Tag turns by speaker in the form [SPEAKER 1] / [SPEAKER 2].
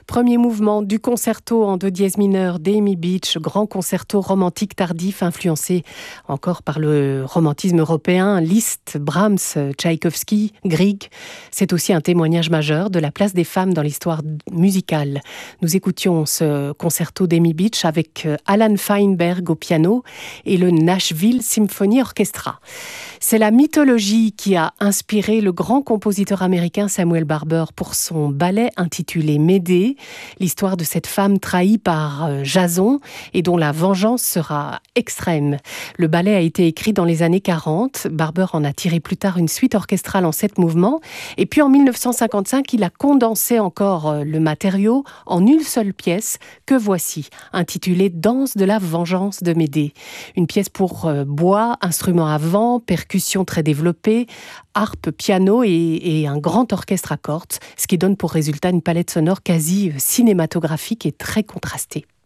[SPEAKER 1] Premier mouvement du concerto en do dièse mineur d'Amy Beach, grand concerto romantique tardif influencé encore par le romantisme européen, Liszt, Brahms, Tchaïkovski, Grieg. C'est aussi un témoignage majeur de la place des femmes dans l'histoire musicale. Nous écoutions ce concerto d'Amy Beach avec Alan Feinberg au piano et le Nashville Symphony Orchestra. C'est la mythologie qui a inspiré le grand compositeur américain Samuel Barber pour son ballet intitulé Médée, l'histoire de cette femme trahie par Jason et dont la vengeance sera extrême. Le ballet a été écrit dans les années 40. Barber en a tiré plus tard une suite orchestrale en 7 mouvements. Et puis en 1955, il a condensé encore le matériau en une seule pièce que voici, intitulée Danse de la vengeance de Médée. Une pièce pour bois, instruments à vent, percussions très développées, harpe, piano et un grand orchestre à cordes, ce qui donne pour résultat une palette sonore quasi cinématographique et très contrastée.